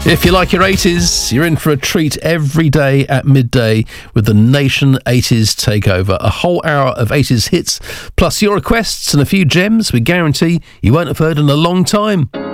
If you like your 80s, you're in for a treat every day at midday with the Nation 80s Takeover. A whole hour of 80s hits, plus your requests and a few gems we guarantee you won't have heard in a long time.